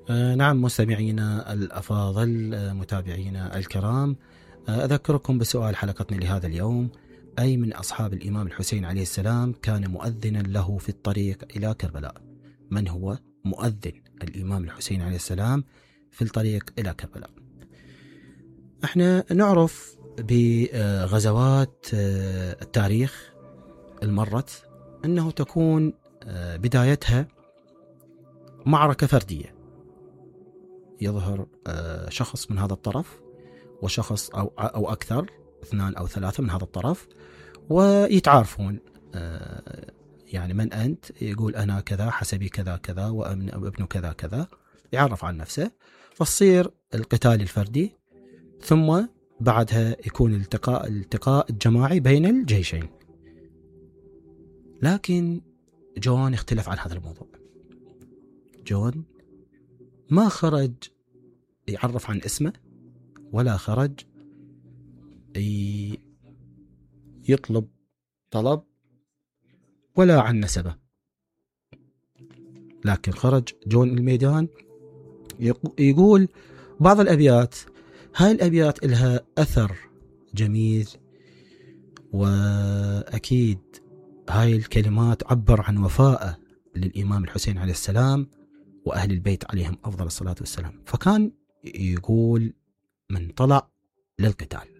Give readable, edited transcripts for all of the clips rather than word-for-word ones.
نعم مستمعينا الأفاضل، متابعينا الكرام، أذكركم بسؤال حلقتنا لهذا اليوم: أي من أصحاب الإمام الحسين عليه السلام كان مؤذنا له في الطريق إلى كربلاء؟ من هو مؤذن الإمام الحسين عليه السلام في الطريق إلى كربلاء؟ احنا نعرف بغزوات التاريخ المرت أنه تكون بدايتها معركة فردية، يظهر شخص من هذا الطرف وشخص أو أكثر، 2 أو 3 من هذا الطرف، ويتعارفون. يعني من أنت؟ يقول أنا كذا، حسبي كذا كذا، وابن كذا كذا، يعرف عن نفسه، فتصير القتال الفردي، ثم بعدها يكون الالتقاء الجماعي بين الجيشين. لكن جون اختلف عن هذا الموضوع. جون ما خرج يعرف عن اسمه، ولا خرج يطلب طلب، ولا عن نسبه، لكن خرج جون الميدان يقول بعض الأبيات. هاي الأبيات لها أثر جميل، وأكيد هاي الكلمات عبر عن وفائه للإمام الحسين عليه السلام وأهل البيت عليهم أفضل الصلاة والسلام. فكان يقول من طلع للقتال،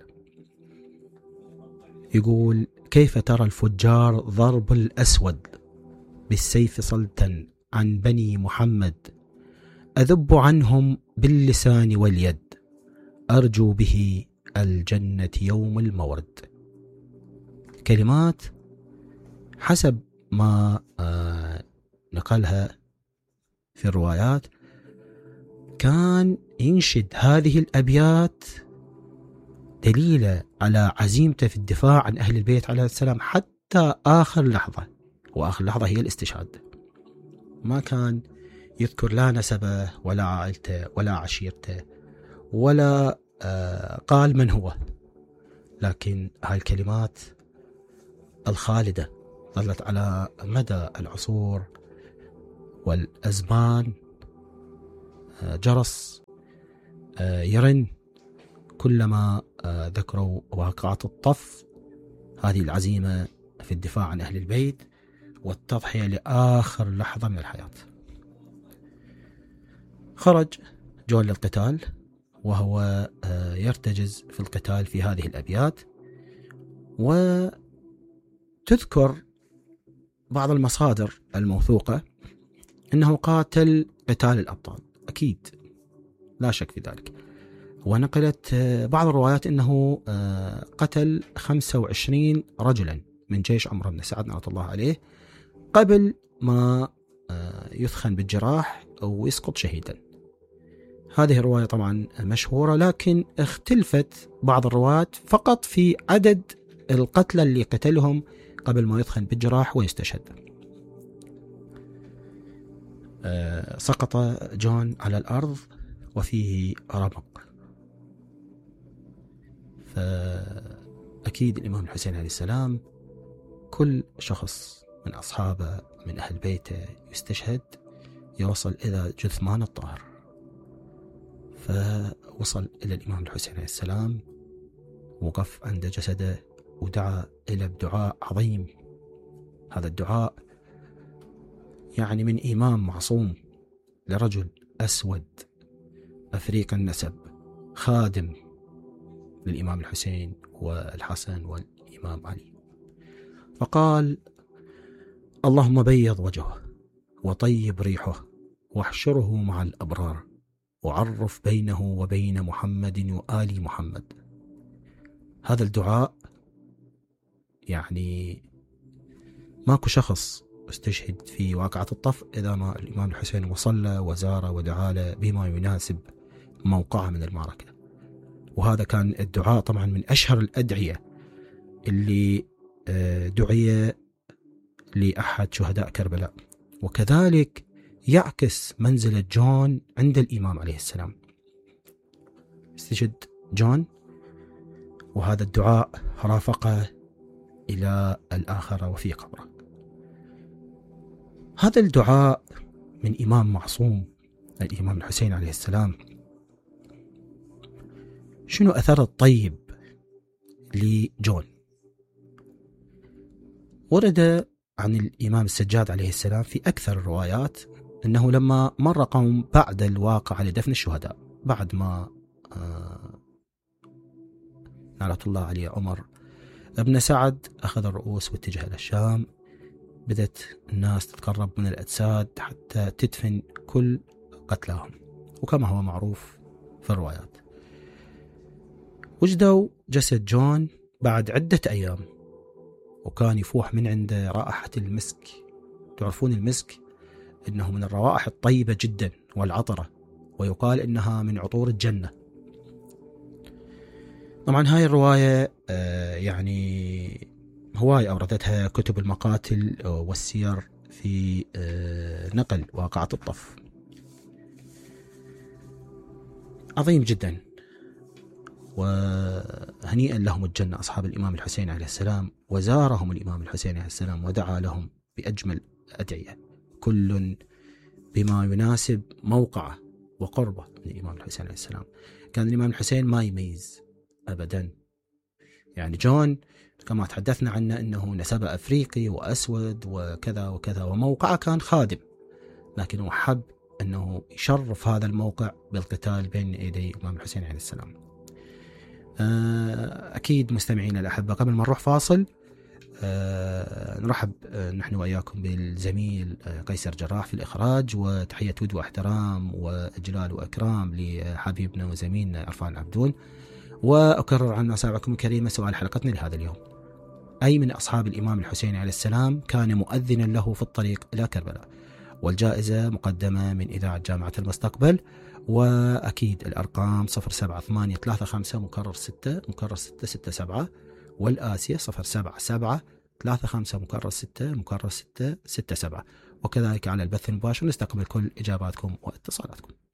يقول: كيف ترى الفجار ضرب الأسود بالسيف صلتا عن بني محمد، أذب عنهم باللسان واليد، أرجو به الجنة يوم المورد. كلمات حسب ما نقلها في الروايات، كان ينشد هذه الأبيات دليلة على عزيمته في الدفاع عن أهل البيت عليه السلام حتى آخر لحظة، وآخر لحظة هي الاستشهاد. ما كان يذكر لا نسبه ولا عائلته ولا عشيرته، ولا قال من هو، لكن هاي الكلمات الخالدة ظلت على مدى العصور والأزمان، جرس يرن كلما ذكروا واقعة الطف، هذه العزيمة في الدفاع عن أهل البيت والتضحية لآخر لحظة من الحياة. خرج جون للقتال، وهو يرتجز في القتال في هذه الأبيات. وتذكر بعض المصادر الموثوقة أنه قاتل قتال الأبطال، أكيد لا شك في ذلك. ونقلت بعض الروايات أنه قتل 25 رجلا من جيش عمرو بن سعد رحمة الله عليه قبل ما يثخن بالجراح أو يسقط شهيدا. هذه الرواية طبعا مشهورة، لكن اختلفت بعض الروايات فقط في عدد القتلى اللي قتلهم قبل ما يثخن بالجراح ويستشهد. سقط جون على الأرض وفيه رمق. فأكيد الإمام الحسين عليه السلام كل شخص من أصحابه من أهل بيته يستشهد يوصل إلى جثمان الطاهر. فوصل إلى الإمام الحسين عليه السلام، وقف عند جسده ودعا إلى بدعاء عظيم. هذا الدعاء يعني من إمام معصوم لرجل أسود أفريق النسب، خادم للإمام الحسين والحسن والإمام علي. فقال: اللهم بيض وجهه وطيب ريحه واحشره مع الأبرار وعرف بينه وبين محمد وآل محمد. هذا الدعاء يعني ماكو شخص استشهد في واقعة الطف إذا ما الإمام الحسين وصل وزار ودعا له بما يناسب موقعه من المعركة. وهذا كان الدعاء طبعا من أشهر الأدعية اللي دعي لأحد شهداء كربلاء. وكذلك يعكس منزلة جون عند الإمام عليه السلام. استشهد جون وهذا الدعاء رافقه إلى الآخرة وفي قبره. هذا الدعاء من إمام معصوم الإمام الحسين عليه السلام، شنو أثر الطيب لجون؟ ورد عن الإمام السجاد عليه السلام في أكثر الروايات أنه لما مر قوم بعد الواقعة لدفن الشهداء، بعد ما لعنة الله عليه عمر ابن سعد أخذ الرؤوس واتجه إلى الشام، بدأت الناس تتقرب من الأجساد حتى تدفن كل قتلاهم، وكما هو معروف في الروايات. وجدوا جسد جون بعد عدة أيام، وكان يفوح من عنده رائحة المسك. تعرفون المسك إنه من الروائح الطيبة جدا والعطرة، ويقال إنها من عطور الجنة. طبعا هاي الرواية يعني هواي أوردتها كتب المقاتل والسير في نقل واقعة الطف. عظيم جدا، وهنيئا لهم الجنة أصحاب الإمام الحسين عليه السلام، وزارهم الإمام الحسين عليه السلام ودعا لهم بأجمل الأدعية، كل بما يناسب موقعه وقربه من الإمام الحسين عليه السلام. كان الإمام الحسين ما يميز أبدا، يعني جون كما تحدثنا عنه أنه نسبه أفريقي وأسود وكذا وكذا، وموقعه كان خادم، لكنه حب أنه يشرف هذا الموقع بالقتال بين يدي الإمام الحسين عليه السلام. أكيد مستمعينا الأحبة، قبل ما نروح فاصل نرحب نحن وإياكم بالزميل قيصر جراح في الإخراج، وتحية ود واحترام وإجلال وإكرام لحبيبنا وزميلنا عرفان عبدون. وأكرر عن مساعدكم الكريمة سؤال حلقتنا لهذا اليوم: أي من أصحاب الإمام الحسين عليه السلام كان مؤذنا له في الطريق إلى كربلاء؟ والجائزة مقدمة من إذاعة جامعة المستقبل، وأكيد الأرقام 07835 مكرر 6 مكرر 667، والآسية 077 35 مكرر 6 مكرر 667، وكذلك على البث المباشر نستقبل كل إجاباتكم واتصالاتكم.